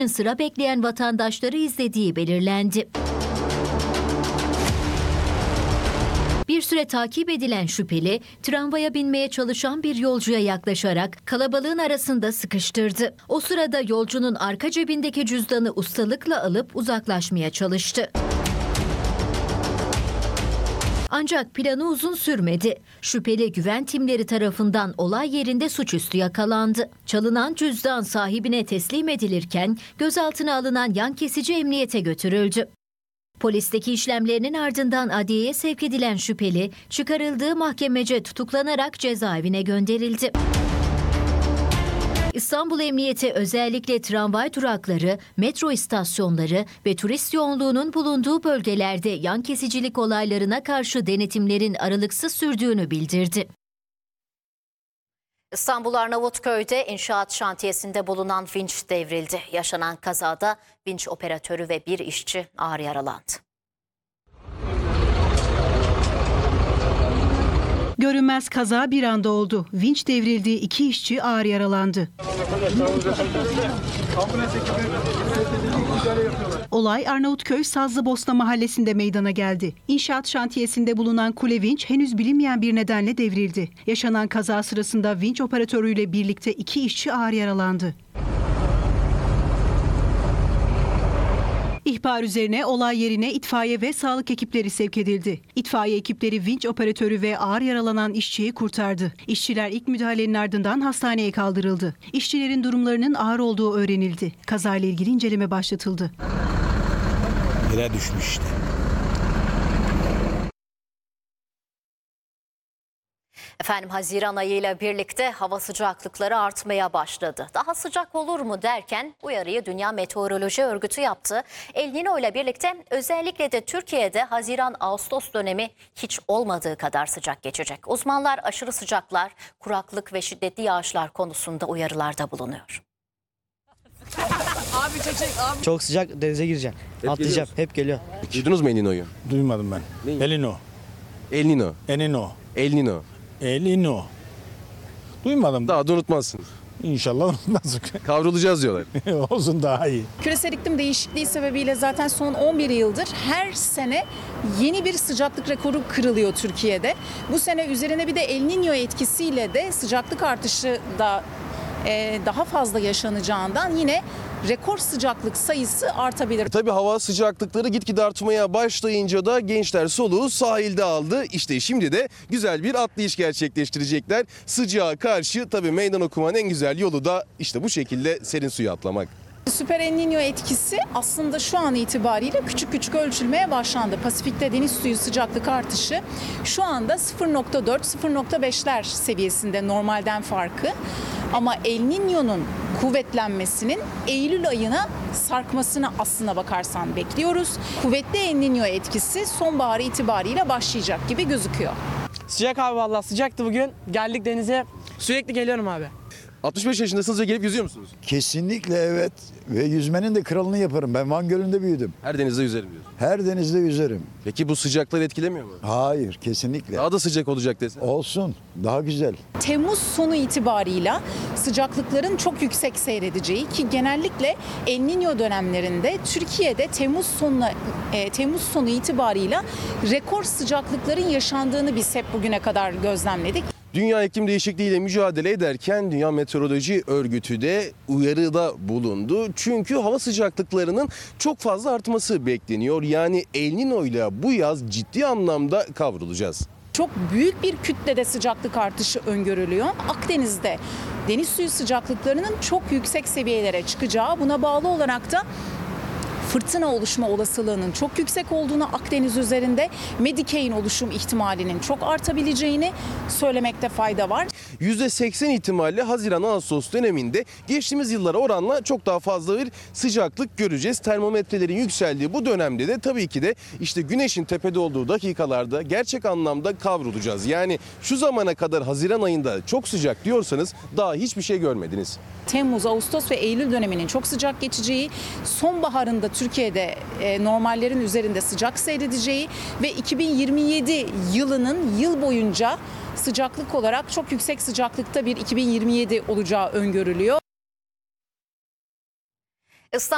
sıra bekleyen vatandaşları izlediği belirlendi. Bir süre takip edilen şüpheli, tramvaya binmeye çalışan bir yolcuya yaklaşarak kalabalığın arasında sıkıştırdı. O sırada yolcunun arka cebindeki cüzdanı ustalıkla alıp uzaklaşmaya çalıştı. Ancak planı uzun sürmedi. Şüpheli güven timleri tarafından olay yerinde suçüstü yakalandı. Çalınan cüzdan sahibine teslim edilirken gözaltına alınan yan kesici emniyete götürüldü. Polisteki işlemlerinin ardından adliyeye sevk edilen şüpheli çıkarıldığı mahkemece tutuklanarak cezaevine gönderildi. İstanbul Emniyeti özellikle tramvay durakları, metro istasyonları ve turist yoğunluğunun bulunduğu bölgelerde yan kesicilik olaylarına karşı denetimlerin aralıksız sürdüğünü bildirdi. İstanbul Arnavutköy'de inşaat şantiyesinde bulunan vinç devrildi. Yaşanan kazada vinç operatörü ve bir işçi ağır yaralandı. Görünmez kaza bir anda oldu. Vinç devrildi, 2 işçi ağır yaralandı. Olay Arnavutköy Sazlıbosna mahallesinde meydana geldi. İnşaat şantiyesinde bulunan kule vinç henüz bilinmeyen bir nedenle devrildi. Yaşanan kaza sırasında vinç operatörüyle birlikte 2 işçi ağır yaralandı. İhbar üzerine olay yerine itfaiye ve sağlık ekipleri sevk edildi. İtfaiye ekipleri vinç operatörü ve ağır yaralanan işçiyi kurtardı. İşçiler ilk müdahalenin ardından hastaneye kaldırıldı. İşçilerin durumlarının ağır olduğu öğrenildi. Kazayla ilgili inceleme başlatıldı. Yere düşmüştü. Efendim, Haziran ayıyla birlikte hava sıcaklıkları artmaya başladı. Daha sıcak olur mu derken uyarıyı Dünya Meteoroloji Örgütü yaptı. El Niño ile birlikte özellikle de Türkiye'de Haziran-Ağustos dönemi hiç olmadığı kadar sıcak geçecek. Uzmanlar aşırı sıcaklar, kuraklık ve şiddetli yağışlar konusunda uyarılarda bulunuyor. Çok sıcak, denize gireceğim. Atlayacağım. Hep geliyor. Duydunuz mu El Niño'yu? Duymadım ben. Ne? El Niño. El Niño. El Niño. El Niño. El Niño. Duymadım. Daha da unutmazsınız. İnşallah unutmaz. Kavrulacağız diyorlar. Olsun, daha iyi. Küresel iklim değişikliği sebebiyle zaten son 11 yıldır her sene yeni bir sıcaklık rekoru kırılıyor Türkiye'de. Bu sene üzerine bir de El Niño etkisiyle de sıcaklık artışı da daha fazla yaşanacağından yine rekor sıcaklık sayısı artabilir. Tabii hava sıcaklıkları gitgide artmaya başlayınca da gençler soluğu sahilde aldı. İşte şimdi de güzel bir atlayış gerçekleştirecekler. Sıcağa karşı tabii meydan okumanın en güzel yolu da işte bu şekilde serin suya atlamak. Süper El Niño etkisi aslında şu an itibariyle küçük küçük ölçülmeye başlandı. Pasifik'te deniz suyu sıcaklık artışı şu anda 0.4-0.5'ler seviyesinde normalden farkı. Ama El Niño'nun kuvvetlenmesinin Eylül ayına sarkmasını aslına bakarsan bekliyoruz. Kuvvetli El Niño etkisi sonbahar itibariyle başlayacak gibi gözüküyor. Sıcak abi, vallahi sıcaktı bugün. Geldik denize. Sürekli geliyorum abi. 65 yaşındasınız ve gelip yüzüyor musunuz? Kesinlikle evet, ve yüzmenin de kralını yaparım. Ben Van Gölü'nde büyüdüm. Her denizde yüzerim diyorsun. Her denizde yüzerim. Peki bu sıcaklar etkilemiyor mu? Hayır, kesinlikle. Daha da sıcak olacak desene. Olsun, daha güzel. Temmuz sonu itibarıyla sıcaklıkların çok yüksek seyredeceği ki genellikle El Niño dönemlerinde Türkiye'de Temmuz sonu itibarıyla rekor sıcaklıkların yaşandığını biz hep bugüne kadar gözlemledik. Dünya iklim değişikliğiyle mücadele ederken Dünya Meteoroloji Örgütü de uyarıda bulundu. Çünkü hava sıcaklıklarının çok fazla artması bekleniyor. Yani El Niño ile bu yaz ciddi anlamda kavrulacağız. Çok büyük bir kütlede sıcaklık artışı öngörülüyor. Akdeniz'de deniz suyu sıcaklıklarının çok yüksek seviyelere çıkacağı, buna bağlı olarak da fırtına oluşma olasılığının çok yüksek olduğunu, Akdeniz üzerinde Medikey'in oluşum ihtimalinin çok artabileceğini söylemekte fayda var. %80 ihtimalle Haziran-Ağustos döneminde geçtiğimiz yıllara oranla çok daha fazla bir sıcaklık göreceğiz. Termometrelerin yükseldiği bu dönemde de tabii ki de işte güneşin tepede olduğu dakikalarda gerçek anlamda kavrulacağız. Yani şu zamana kadar Haziran ayında çok sıcak diyorsanız daha hiçbir şey görmediniz. Temmuz, Ağustos ve Eylül döneminin çok sıcak geçeceği, sonbaharında Türkiye'de normallerin üzerinde sıcak seyredeceği ve 2027 yılının yıl boyunca sıcaklık olarak çok yüksek sıcaklıkta bir 2027 olacağı öngörülüyor.